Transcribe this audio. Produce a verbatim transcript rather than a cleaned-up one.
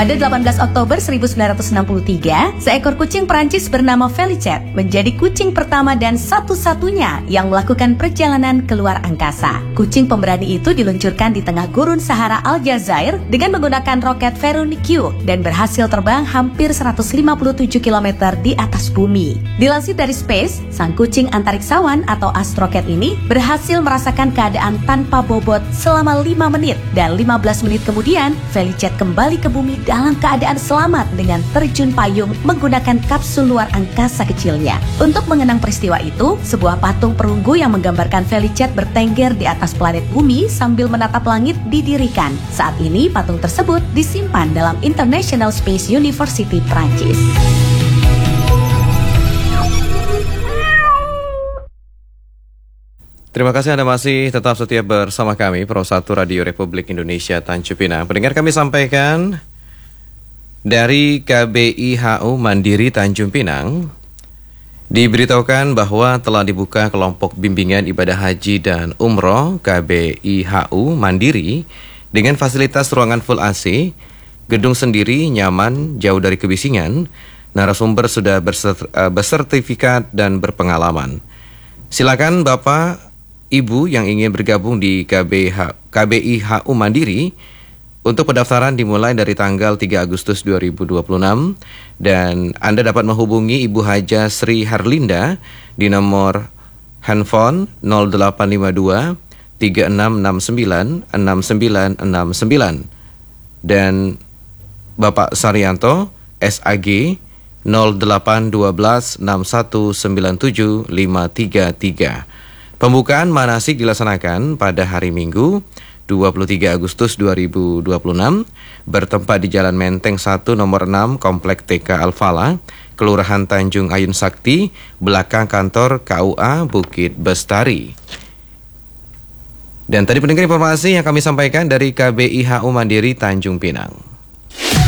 Pada delapan belas Oktober seribu sembilan ratus enam puluh tiga, seekor kucing Perancis bernama Felicet menjadi kucing pertama dan satu-satunya yang melakukan perjalanan keluar angkasa. Kucing pemberani itu diluncurkan di tengah gurun Sahara Aljazair dengan menggunakan roket Veronikio dan berhasil terbang hampir seratus lima puluh tujuh kilometer di atas bumi. Dilansir dari Space, sang kucing antariksawan atau astroket ini berhasil merasakan keadaan tanpa bobot selama lima menit dan lima belas menit kemudian Felicet kembali ke bumi dalam keadaan selamat dengan terjun payung menggunakan kapsul luar angkasa kecilnya. Untuk mengenang peristiwa itu, sebuah patung perunggu yang menggambarkan Felicet bertengger di atas planet bumi sambil menatap langit didirikan. Saat ini patung tersebut disimpan dalam International Space University Prancis. Terima kasih Anda masih tetap setia bersama kami, Pro satu Radio Republik Indonesia Tanjung Pinang. Pendengar, kami sampaikan dari K B I H U Mandiri Tanjung Pinang, diberitahukan bahwa telah dibuka kelompok bimbingan ibadah haji dan umroh K B I H U Mandiri dengan fasilitas ruangan full A C, gedung sendiri, nyaman, jauh dari kebisingan, narasumber sudah bersertifikat dan berpengalaman. Silakan Bapak, Ibu yang ingin bergabung di K B I H U Mandiri. Untuk pendaftaran dimulai dari tanggal tiga Agustus dua ribu dua puluh enam dan Anda dapat menghubungi Ibu Haja Sri Harlinda di nomor handphone nol delapan lima dua tiga enam enam sembilan enam sembilan enam sembilan dan Bapak Saryanto S A G nol delapan satu dua enam satu sembilan tujuh lima tiga tiga. Pembukaan manasik dilaksanakan pada hari Minggu dua puluh tiga Agustus dua ribu dua puluh enam bertempat di Jalan Menteng satu nomor enam Komplek T K Al-Falah, Kelurahan Tanjung Ayun Sakti, belakang kantor K U A Bukit Bestari. Dan tadi pendengar informasi yang kami sampaikan dari K B I H U Mandiri Tanjung Pinang.